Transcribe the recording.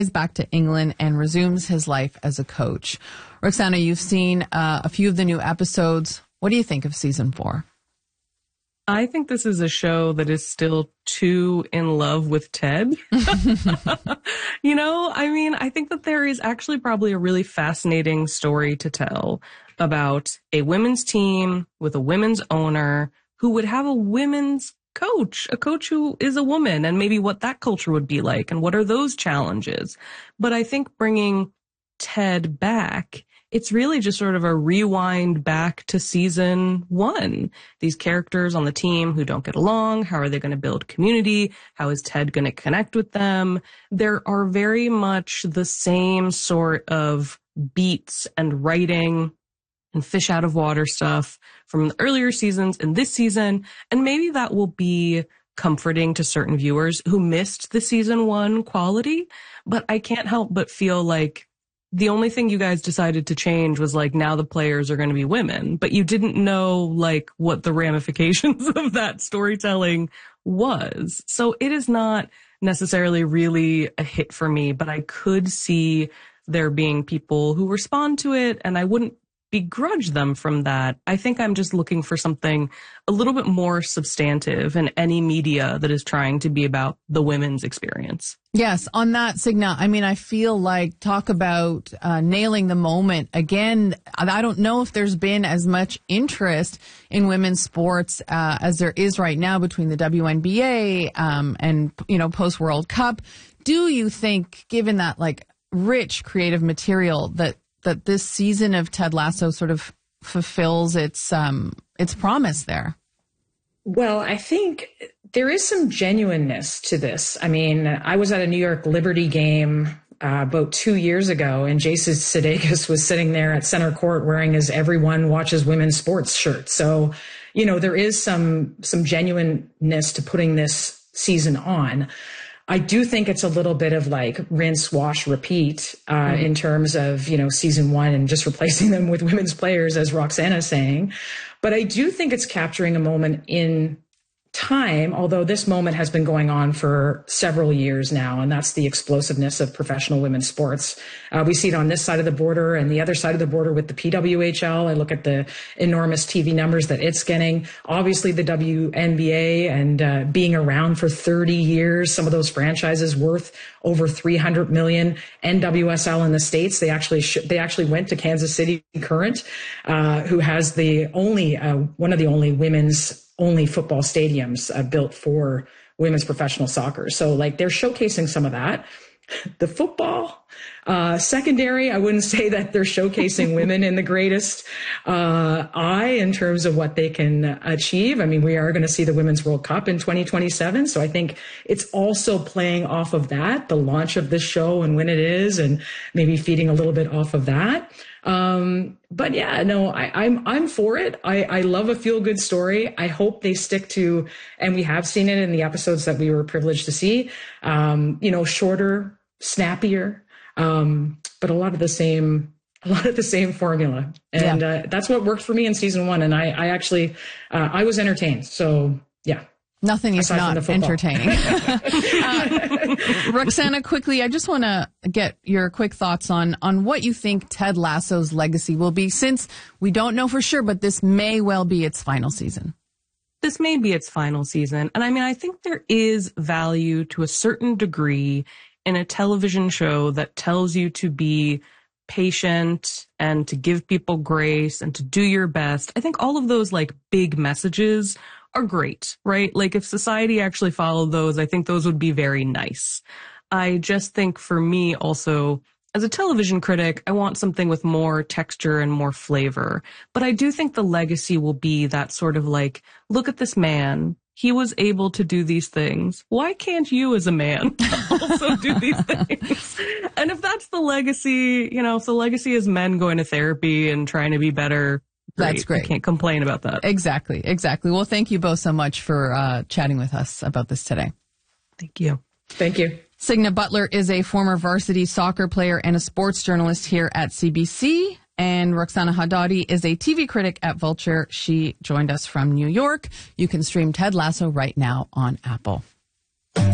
back to England and resumes his life as a coach. Roxana, you've seen a few of the new episodes. What do you think of season 4? I think this is a show that is still too in love with Ted. I think that there is actually probably a really fascinating story to tell about a women's team with a women's owner who would have a women's coach, a coach who is a woman, and maybe what that culture would be like and what are those challenges. But I think bringing Ted back, it's really just sort of a rewind back to season 1. These characters on the team who don't get along, how are they going to build community? How is Ted going to connect with them? There are very much the same sort of beats and writing and fish out of water stuff from the earlier seasons in this season. And maybe that will be comforting to certain viewers who missed the season 1 quality. But I can't help but feel like the only thing you guys decided to change was like, now the players are going to be women, but you didn't know like what the ramifications of that storytelling was. So it is not necessarily really a hit for me, but I could see there being people who respond to it, and I wouldn't begrudge them from that. I think I'm just looking for something a little bit more substantive in any media that is trying to be about the women's experience. Yes, on that, Signa, I feel like talk about nailing the moment. Again, I don't know if there's been as much interest in women's sports as there is right now between the WNBA and, post-World Cup. Do you think, given that like rich creative material, that this season of Ted Lasso sort of fulfills its promise there? Well, I think there is some genuineness to this. I was at a New York Liberty game about 2 years ago, and Jason Sudeikis was sitting there at center court wearing his "Everyone Watches Women's Sports" shirt. So, there is some genuineness to putting this season on. I do think it's a little bit of like rinse, wash, repeat in terms of, season 1 and just replacing them with women's players, as Roxana is saying. But I do think it's capturing a moment in time, although this moment has been going on for several years now, and that's the explosiveness of professional women's sports. We see it on this side of the border and the other side of the border with the PWHL. I look at the enormous TV numbers that it's getting. Obviously, the WNBA and being around for 30 years, some of those franchises worth over $300 million. NWSL in the States, they actually went to Kansas City Current, who has the only one of the only women's only football stadiums built for women's professional soccer. So like they're showcasing some of that. The football secondary, I wouldn't say that they're showcasing women in the greatest eye in terms of what they can achieve. We are going to see the Women's World Cup in 2027. So I think it's also playing off of that, the launch of this show and when it is, and maybe feeding a little bit off of that. But yeah, no, I'm for it. I love a feel good story. I hope they stick to, and we have seen it in the episodes that we were privileged to see, shorter, snappier, but a lot of the same formula. And, that's what worked for me in season 1. And I actually, I was entertained. So yeah. Nothing is not entertaining. Roxana, quickly, I just want to get your quick thoughts on what you think Ted Lasso's legacy will be, since we don't know for sure, but this may well be its final season. This may be its final season. And I think there is value to a certain degree in a television show that tells you to be patient and to give people grace and to do your best. I think all of those like big messages are great, right? Like if society actually followed those, I think those would be very nice. I just think for me also, as a television critic, I want something with more texture and more flavor. But I do think the legacy will be that sort of like, look at this man. He was able to do these things. Why can't you as a man also do these things? And if that's the legacy, if the legacy is men going to therapy and trying to be better, that's great. I can't complain about that. Exactly. Well, thank you both so much for chatting with us about this today. Thank you. Thank you. Signa Butler is a former varsity soccer player and a sports journalist here at CBC. And Roxana Hadadi is a TV critic at Vulture. She joined us from New York. You can stream Ted Lasso right now on Apple.